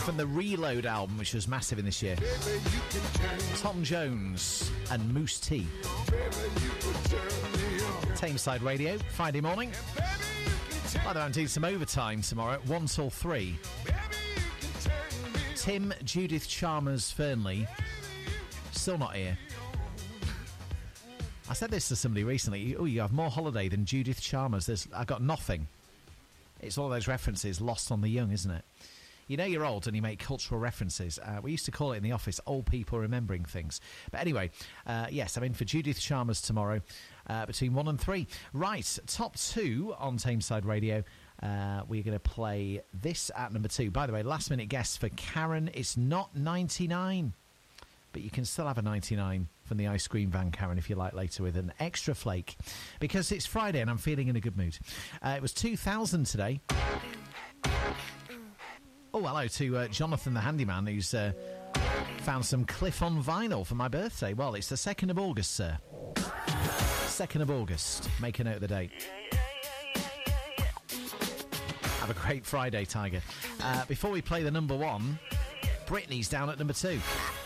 from the Reload album, which was massive in this year. Tom Jones and Moose T. Tameside Radio, Friday morning. By the way, I'm doing some overtime tomorrow at 1 till 3. Tim, Judith Chalmers, Fernley, still not here. I said this to somebody recently. Oh, you have more holiday than Judith Chalmers. I got nothing. It's all those references lost on the young, isn't it? You know you're old and you make cultural references. We used to call it in the office old people remembering things. But anyway, yes, I'm in for Judith Chalmers tomorrow between 1 and 3. Right, top 2 on Tameside Radio. We're going to play this at number 2. By the way, last minute guess for Karen. It's not 99, but you can still have a 99 from the ice cream van, Karen, if you like, later with an extra flake. Because it's Friday and I'm feeling in a good mood. It was 2000 today. Oh, hello to Jonathan the handyman, who's found some Cliff on vinyl for my birthday. Well, it's the 2nd of August, sir. 2nd of August. Make a note of the date. Have a great Friday, Tiger. Before we play the number 1, Britney's down at number 2.